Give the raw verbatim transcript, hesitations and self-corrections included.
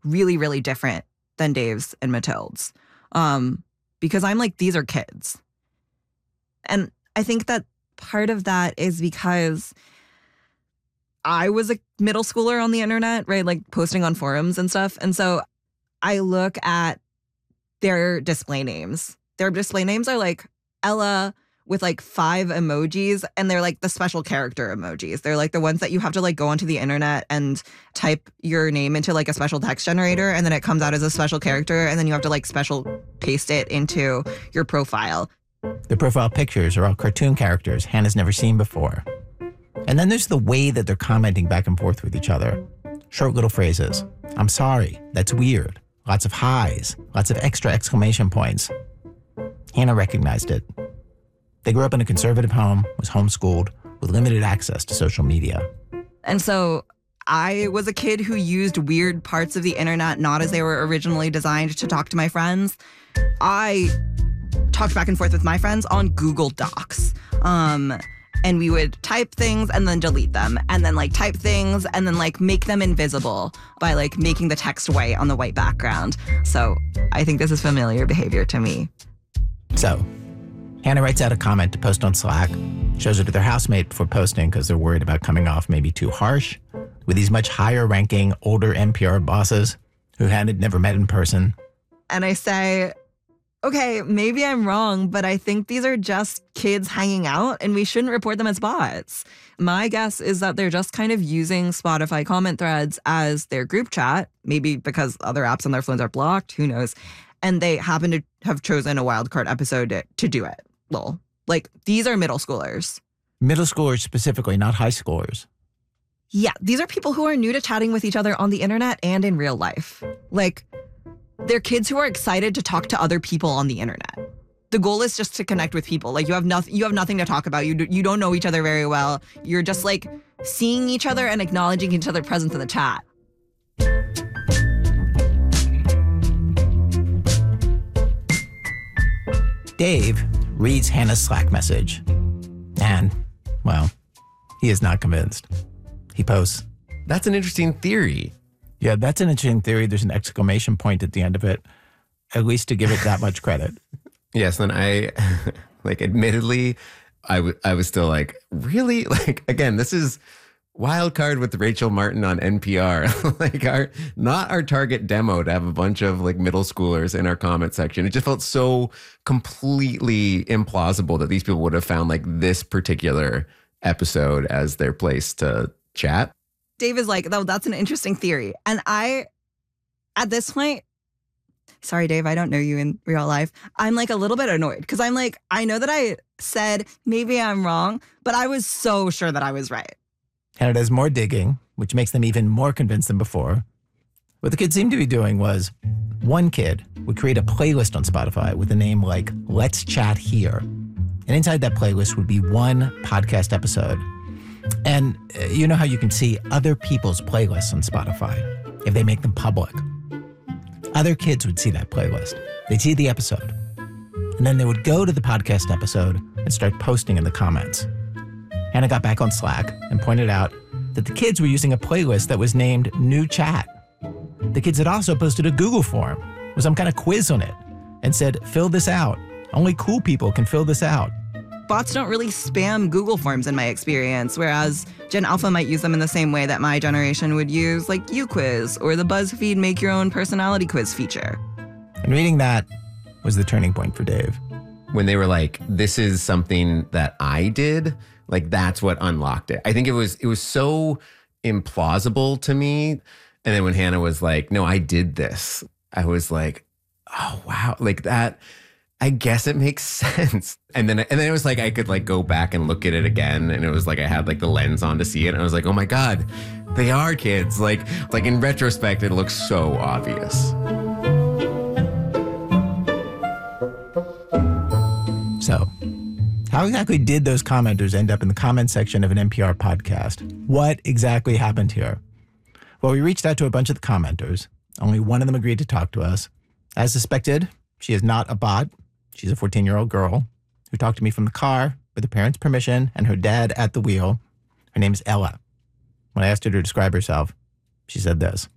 really, really different than Dave's and Mathilde's. Um, because I'm like, these are kids. And I think that part of that is because I was a middle schooler on the internet, right? Like posting on forums and stuff. And so I look at their display names. Their display names are like Ella with like five emojis, and they're like the special character emojis. They're like the ones that you have to like go onto the internet and type your name into like a special text generator, and then it comes out as a special character, and then you have to like special paste it into your profile. The profile pictures are all cartoon characters Hannah's never seen before. And then there's the way that they're commenting back and forth with each other. Short little phrases. I'm sorry, that's weird. Lots of highs, lots of extra exclamation points. Hannah recognized it. They grew up in a conservative home, was homeschooled, with limited access to social media. And so I was a kid who used weird parts of the internet not as they were originally designed to talk to my friends. I talked back and forth with my friends on Google Docs. Um, and we would type things and then delete them, and then like type things and then like make them invisible by like making the text white on the white background. So I think this is familiar behavior to me. So Hannah writes out a comment to post on Slack, shows it to their housemate before posting because they're worried about coming off maybe too harsh with these much higher ranking, older N P R bosses who Hannah had never met in person. And I say, okay, maybe I'm wrong, but I think these are just kids hanging out and we shouldn't report them as bots. My guess is that they're just kind of using Spotify comment threads as their group chat, maybe because other apps on their phones are blocked, who knows. And they happen to have chosen a wildcard episode to, to do it. Lol. Like, these are middle schoolers. Middle schoolers specifically, not high schoolers. Yeah, these are people who are new to chatting with each other on the internet and in real life. Like, they're kids who are excited to talk to other people on the internet. The goal is just to connect with people. Like, you have nothing, you have nothing to talk about. You do, you don't know each other very well. You're just like seeing each other and acknowledging each other's presence in the chat. Dave reads Hannah's Slack message, and, well, he is not convinced. He posts, "That's an interesting theory." Yeah, that's an interesting theory. There's an exclamation point at the end of it, at least to give it that much credit. Yes, and I, like, admittedly, I, w- I was still like, really? Like, again, this is Wild Card with Rachel Martin on N P R. Like, our not our target demo to have a bunch of like middle schoolers in our comment section. It just felt so completely implausible that these people would have found like this particular episode as their place to chat. Dave is like, oh, that's an interesting theory. And I, at this point, sorry, Dave, I don't know you in real life. I'm like a little bit annoyed because I'm like, I know that I said maybe I'm wrong, but I was so sure that I was right. And it does more digging, which makes them even more convinced than before. What the kids seemed to be doing was one kid would create a playlist on Spotify with a name like Let's Chat Here. And inside that playlist would be one podcast episode. And uh, you know how you can see other people's playlists on Spotify if they make them public. Other kids would see that playlist. They'd see the episode. And then they would go to the podcast episode and start posting in the comments. Hannah got back on Slack and pointed out that the kids were using a playlist that was named New Chat. The kids had also posted a Google form with some kind of quiz on it and said, fill this out. Only cool people can fill this out. Bots don't really spam Google Forms in my experience, whereas Gen Alpha might use them in the same way that my generation would use like UQuiz or the BuzzFeed Make Your Own Personality Quiz feature. And reading that was the turning point for Dave. When they were like, this is something that I did, like that's what unlocked it. I think it was it was so implausible to me. And then when Hannah was like, no, I did this, I was like, oh, wow, like that. I guess it makes sense. And then and then it was like I could like go back and look at it again. And it was like I had like the lens on to see it. And I was like, oh my God, they are kids. Like, like in retrospect, it looks so obvious. So, how exactly did those commenters end up in the comment section of an N P R podcast? What exactly happened here? Well, we reached out to a bunch of the commenters. Only one of them agreed to talk to us. As suspected, she is not a bot. She's a fourteen-year-old girl who talked to me from the car with her parents' permission and her dad at the wheel. Her name is Ella. When I asked her to describe herself, she said this.